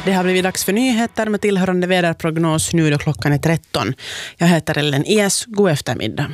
Det har blivit dags för nyheter med tillhörande väderprognos. Nu då klockan är 13. Jag heter Ellen Ies. God eftermiddag.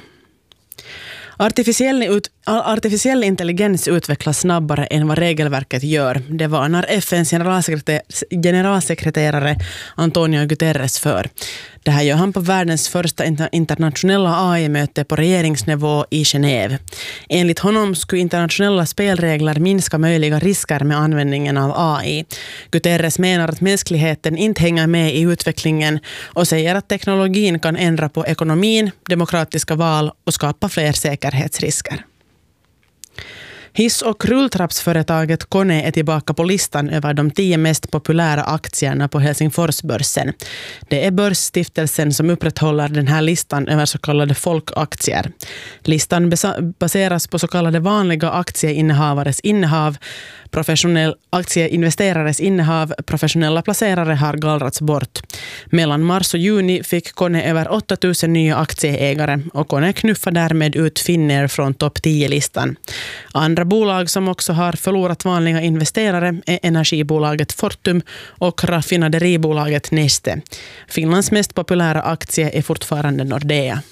Artificiell intelligens utvecklas snabbare än vad regelverket gör. Det varnar FN:s generalsekreterare Antonio Guterres för. Det här gör han på världens första internationella AI-möte på regeringsnivå i Genève. Enligt honom skulle internationella spelregler minska möjliga risker med användningen av AI. Guterres menar att mänskligheten inte hänger med i utvecklingen och säger att teknologin kan ändra på ekonomin, demokratiska val och skapa fler säkerhetsrisker. Hiss- och rulltrappsföretaget Kone är tillbaka på listan över de 10 mest populära aktierna på Helsingforsbörsen. Det är Börsstiftelsen som upprätthåller den här listan över så kallade folkaktier. Listan baseras på så kallade vanliga aktieinnehavares innehav, aktieinvesterares innehav, professionella placerare har gallrats bort. Mellan mars och juni fick Kone över 8000 nya aktieägare och Kone knuffar därmed ut Finnair från topp 10-listan. Andra bolag som också har förlorat vanliga investerare är energibolaget Fortum och raffinaderibolaget Neste. Finlands mest populära aktie är fortfarande Nordea.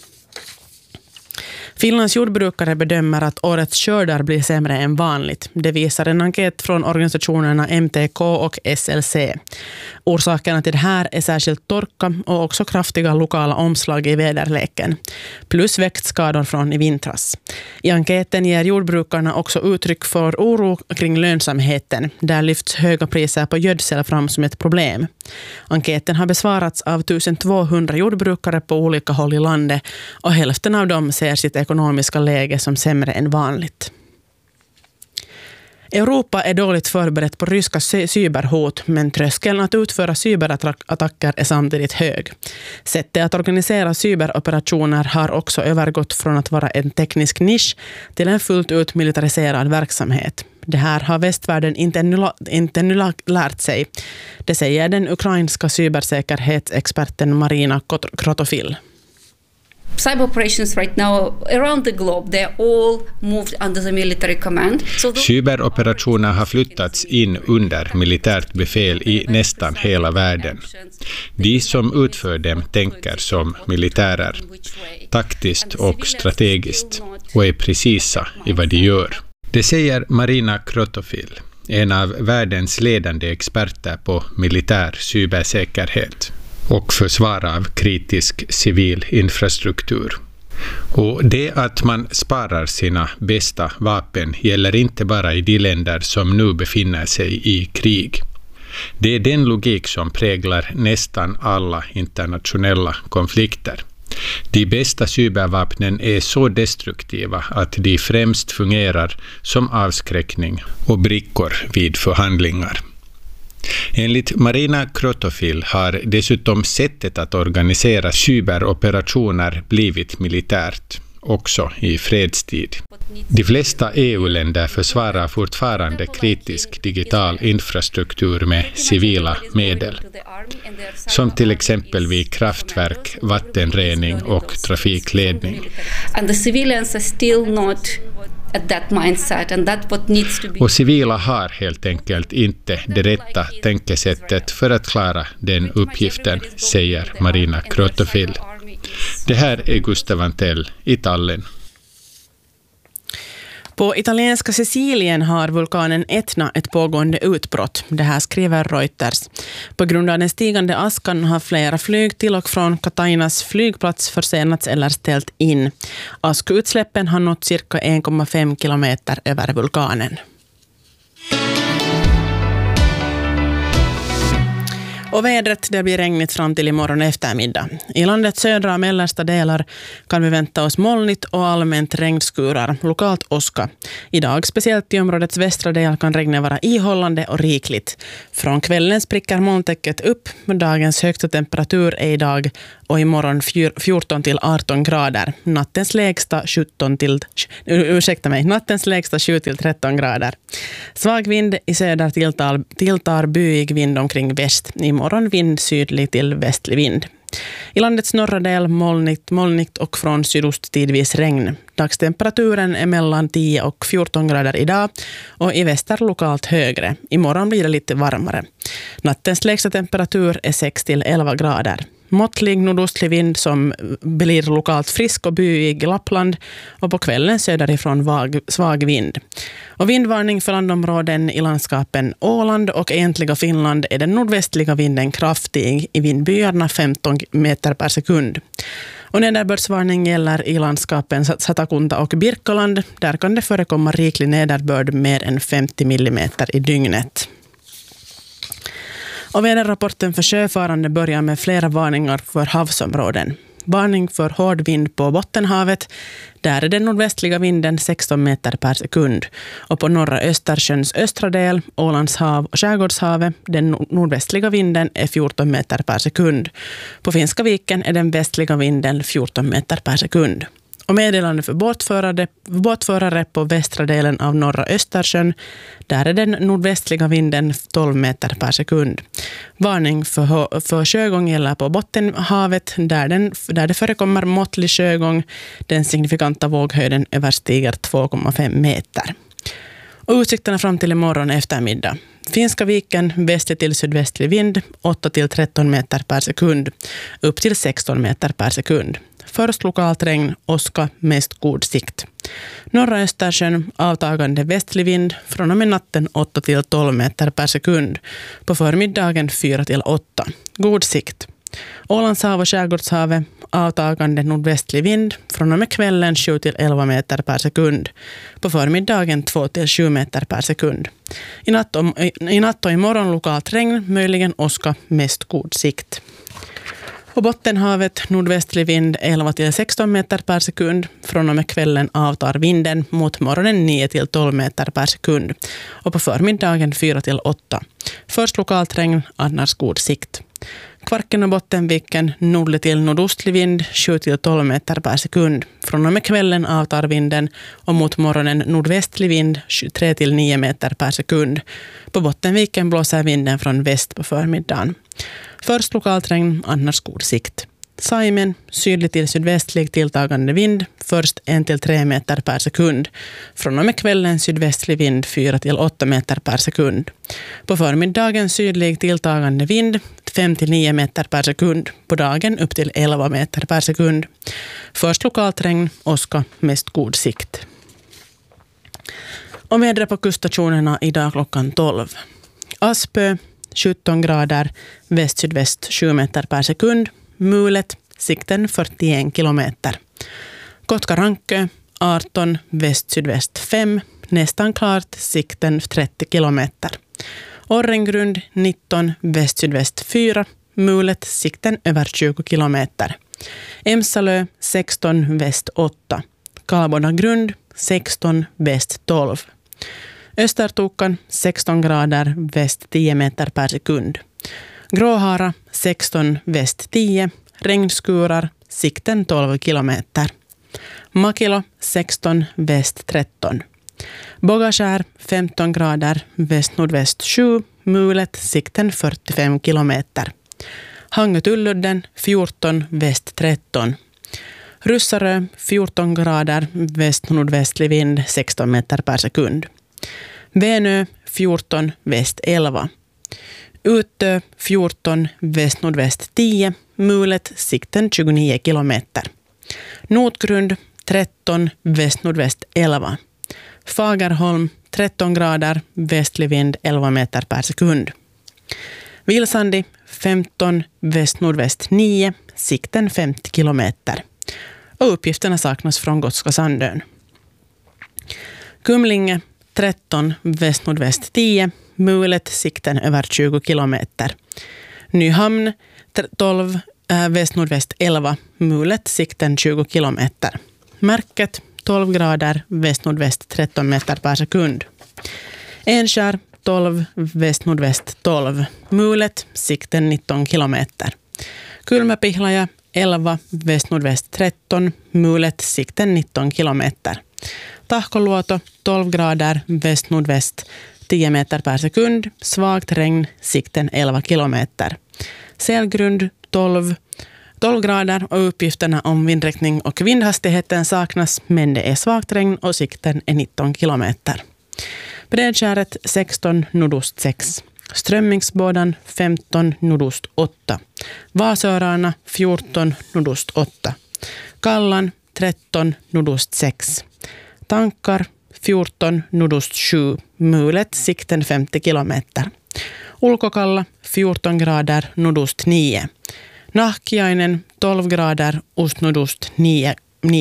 Finlands jordbrukare bedömer att årets skördar blir sämre än vanligt. Det visar en enkät från organisationerna MTK och SLC. Orsakerna till det här är särskilt torka och också kraftiga lokala omslag i väderleken. Plus växtskador från i vintras. I enkäten ger jordbrukarna också uttryck för oro kring lönsamheten. Där lyfts höga priser på gödsel fram som ett problem. Enkäten har besvarats av 1200 jordbrukare på olika håll i landet och hälften av dem ser sitt ekonomiska läge som sämre än vanligt. Europa är dåligt förberett på ryska cyberhot, men tröskeln att utföra cyberattacker är samtidigt hög. Sättet att organisera cyberoperationer har också övergått från att vara en teknisk nisch till en fullt ut militariserad verksamhet. Det här har västvärlden inte ännu lärt sig. Det säger den ukrainska cybersäkerhetsexperten Marina Krotofil. Cyber operations right now around the globe, they're all moved under the military command. Cyberoperationer har flyttats in under militärt befäl i nästan hela världen. De som utför dem tänker som militärer, taktiskt och strategiskt, och är precisa i vad de gör. Det säger Marina Krotofil, en av världens ledande experter på militär cybersäkerhet och försvar av kritisk civil infrastruktur. Och det att man sparar sina bästa vapen gäller inte bara i de länder som nu befinner sig i krig. Det är den logik som präglar nästan alla internationella konflikter. De bästa cybervapnen är så destruktiva att de främst fungerar som avskräckning och brickor vid förhandlingar. Enligt Marina Krotofil har dessutom sättet att organisera cyberoperationer blivit militärt, också i fredstid. De flesta EU-länder försvarar fortfarande kritisk digital infrastruktur med civila medel, som till exempel vid kraftverk, vattenrening och trafikledning. Och civila har helt enkelt inte det rätta tänkesättet för att klara den uppgiften, säger Marina Krotofil. Det här är Gustav Antell i Tallinn. På italienska Sicilien har vulkanen Etna ett pågående utbrott. Det här skriver Reuters. På grund av den stigande askan har flera flyg till och från Catainas flygplats försenats eller ställt in. Askutsläppen har nått cirka 1,5 kilometer över vulkanen. Och vädret, det blir regnigt fram till imorgon eftermiddag. I landets södra och mellersta delar kan vi vänta oss molnigt och allmänt regnskurar, lokalt åska. Idag, speciellt i områdets västra del, kan regnet vara ihållande och rikligt. Från kvällen spricker molntäcket upp, men dagens högsta temperatur är idag och imorgon 14 till 18 grader. Nattens lägsta 7 till 13 grader. Svag vind i söder tilltar byig vind omkring väst. Imorgon vind sydlig till västlig vind. I landets norra del molnigt och från sydost tidvis regn. Dagstemperaturen är mellan 10 och 14 grader idag och i väster lokalt högre. Imorgon blir det lite varmare. Nattens lägsta temperatur är 6 till 11 grader. Måttlig nordostlig vind som blir lokalt frisk och byig i Lappland och på kvällen söderifrån svag vind. Och vindvarning för landområden i landskapen Åland och egentliga Finland är den nordvästliga vinden kraftig i vindbyarna 15 meter per sekund. Och nederbördsvarning gäller i landskapen Satakunta och Birkaland. Där kan det förekomma riklig nederbörd mer än 50 millimeter i dygnet. Och väderrapporten för sjöfarande börjar med flera varningar för havsområden. Varning för hård vind på Bottenhavet. Där är den nordvästliga vinden 16 meter per sekund. Och på norra Östersjöns östra del, Ålands hav och Skärgårdshavet, den nordvästliga vinden är 14 meter per sekund. På Finska viken är den västliga vinden 14 meter per sekund. Och meddelande för båtförare på västra delen av norra Östersjön. Där är den nordvästliga vinden 12 meter per sekund. Varning för sjögång gäller på Bottenhavet där det förekommer måttlig sjögång. Den signifikanta våghöjden överstiger 2,5 meter. Och utsikterna fram till imorgon eftermiddag. Finska viken, västlig till sydvästlig vind, 8 till 13 meter per sekund, upp till 16 meter per sekund. Först lokalt regn, åska, mest god sikt. Norra Östersjön, avtagande västlig vind, från och med natten 8 till 12 meter per sekund. På förmiddagen 4 till 8. God sikt. Ålands hav och Skärgårdshavet, avtagande nordvästlig vind, från och med kvällen 7 till 11 meter per sekund. På förmiddagen 2 till 7 meter per sekund. I natt och imorgon lokalt regn, möjligen åska, mest god sikt. På Bottenhavet nordvästlig vind 11 till 16 meter per sekund. Från och med kvällen avtar vinden mot morgonen 9 till 12 meter per sekund. Och på förmiddagen 4 till 8. Först lokalt regn, annars god sikt. Kvarken och Bottenviken nordlig till nordostlig vind 7 till 12 meter per sekund. Från och med kvällen avtar vinden och mot morgonen nordvästlig vind 3 till 9 meter per sekund. På Bottenviken blåser vinden från väst på förmiddagen. Först lokalt regn, annars god sikt. Saimen, sydlig till sydvästlig tilltagande vind, först 1 till 3 meter per sekund. Från och med kvällen sydvästlig vind 4 till 8 meter per sekund. På förmiddagen sydlig tilltagande vind, 5 till 9 meter per sekund. På dagen upp till 11 meter per sekund. Först lokalt regn, åska, mest god sikt. Och vädret på kuststationerna idag klockan 12. Aspö, 17 grader, väst-sydväst 7 meter per sekund. Mulet, sikten 41 kilometer. Kotka-Rankö, 18, väst-sydväst 5. Nästan klart, sikten 30 kilometer. Orrengrund, 19, väst-sydväst 4. Mulet, sikten över 20 kilometer. Emsalö, 16, väst 8. Kalbodagrund, 16, väst 12. Östertokan 16 grader, väst 10 meter per sekund. Gråhara 16, väst 10. Regnskurar, sikten 12 kilometer. Makilo 16, väst 13. Bogaskär 15 grader, väst nordväst 7. Mulet, sikten 45 kilometer. Hangötulludden 14, väst 13. Russarö 14 grader, väst nordvästlig vind 16 meter per sekund. Vänö 14, väst 11. Utö 14, väst nordväst 10. Mulet, sikten 29 kilometer. Notgrund 13, väst nordväst 11. Fagerholm 13 grader, västlig vind 11 meter per sekund. Vilsandi 15, väst nordväst 9. Sikten 50 kilometer. Och uppgifterna saknas från Gotska Sandön. Kumlinge 13, väst nordväst 10. Mulet, sikten över 20 kilometer. Nyhamn 12, väst nordväst 11. Mulet, sikten 20 kilometer. Märket 12 grader, väst nordväst 13 meter per sekund. Enskär 12, väst nordväst 12. Mulet, sikten 19 kilometer. Kulmapihlaja 11, väst nordväst 13. Mulet, sikten 19 kilometer. Tahkoluoto 12 grader, väst nordväst 10 meter per sekund. Svagt regn, sikten 11 kilometer. Selgrund 12, 12 grader och uppgifterna om vindriktning och vindhastigheten saknas, men det är svagt regn och sikten är 19 kilometer. Bredskäret 16 nordost 6. Strömmingsbådan 15 nordost 8. Vasöarna 14 nordost 8. Kallan 13 nordost 6. Tankar 14 nordost 7. Mulet sikten 50 kilometer. Ulkokalla 14 grader nordost 9. Nahkiainen 12 grader ostnordost 9.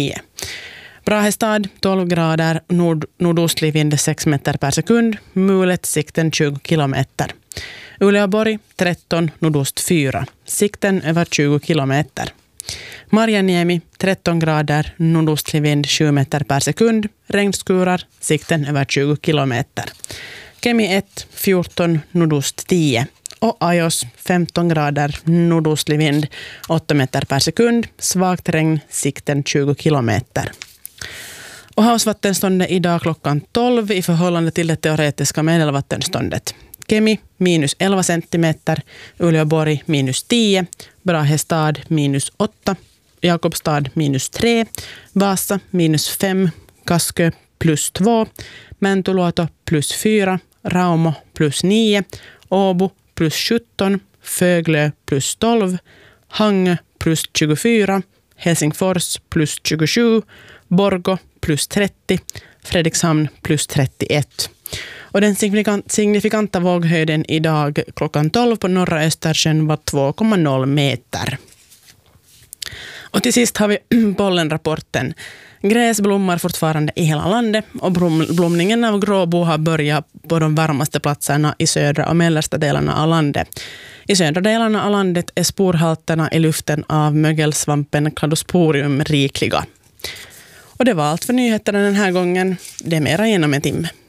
Brahestad 12 grader nordostlig vind 6 meter per sekund. Mulet sikten 20 kilometer. Uleåborg 13 nordost 4. Sikten över 20 kilometer. Marjaniemi 13 grader nordostlig vind 7 meter per sekund. Regnskurar sikten över 20 kilometer. Kemi 1 14 nordost 10. Och Ajos 15 grader nordostlig vind 8 meter per sekund. Svagt regn sikten 20 kilometer. Och havsvattenståndet idag klockan 12 i förhållande till det teoretiska medelvattenståndet. Kemi minus 11 centimeter, Uleåborg minus 10, Brahestad minus 8, Jakobstad minus 3, Vasa minus 5, Kaskö plus 2, Mäntyluoto plus 4, Raumo plus 9, Åbo plus 17, Föglö plus 12, Hangö plus 24, Helsingfors plus 27, Borgå plus 30, Fredrikshamn plus 31. Och den signifikanta våghöjden idag klockan 12 på norra Östersjön var 2,0 meter. Och till sist har vi pollenrapporten. Gräs blommar fortfarande i hela landet och blomningen av gråbo har börjat på de varmaste platserna i södra och mellersta delarna av landet. I södra delarna av landet är sporhalterna i luften av mögelsvampen Cladosporium rikliga. Och det var allt för nyheterna den här gången. Det är mera inom en timme.